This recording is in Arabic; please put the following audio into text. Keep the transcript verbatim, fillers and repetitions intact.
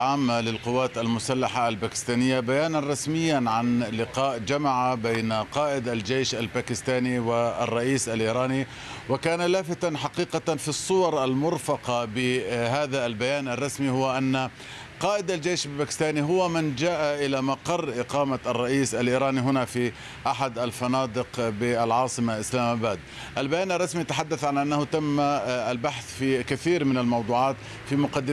عام للقوات المسلحة الباكستانية بيانا رسميا عن لقاء جمع بين قائد الجيش الباكستاني والرئيس الإيراني، وكان لافتا حقيقة في الصور المرفقة بهذا البيان الرسمي هو أن قائد الجيش الباكستاني هو من جاء إلى مقر إقامة الرئيس الإيراني هنا في أحد الفنادق بالعاصمة إسلام آباد. البيان الرسمي تحدث عن أنه تم البحث في كثير من الموضوعات في مقدمة